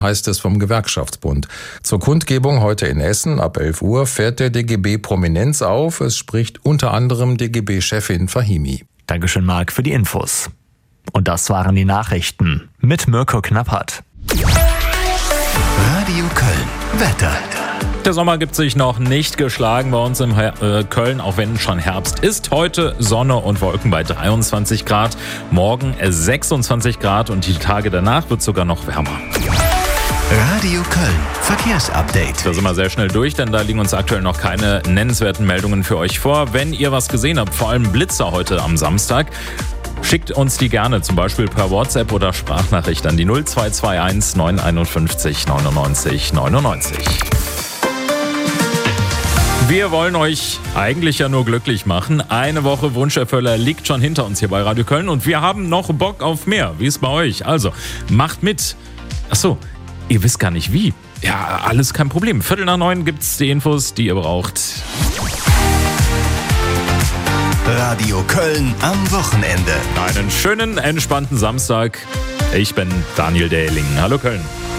heißt es vom Gewerkschaftsbund. Zur Kundgebung heute in Essen ab 11 Uhr fährt der DGB Prominenz auf. Es spricht unter anderem DGB-Chefin Fahimi. Dankeschön, Marc, für die Infos. Und das waren die Nachrichten mit Mirko Knappert. Radio Köln. Wetter. Der Sommer gibt sich noch nicht geschlagen bei uns in Köln, auch wenn schon Herbst ist. Heute Sonne und Wolken bei 23 Grad, morgen 26 Grad und die Tage danach wird es sogar noch wärmer. Radio Köln. Verkehrsupdate. Da sind wir sehr schnell durch, denn da liegen uns aktuell noch keine nennenswerten Meldungen für euch vor. Wenn ihr was gesehen habt, vor allem Blitzer heute am Samstag, schickt uns die gerne, zum Beispiel per WhatsApp oder Sprachnachricht an die 0221 951 99 99. Wir wollen euch eigentlich ja nur glücklich machen. Eine Woche Wunscherfüller liegt schon hinter uns hier bei Radio Köln und wir haben noch Bock auf mehr. Wie ist bei euch? Also, macht mit. Achso, ihr wisst gar nicht wie. Ja, alles kein Problem. 8:45 gibt's die Infos, die ihr braucht. Radio Köln am Wochenende. Einen schönen, entspannten Samstag. Ich bin Daniel Dähling. Hallo Köln.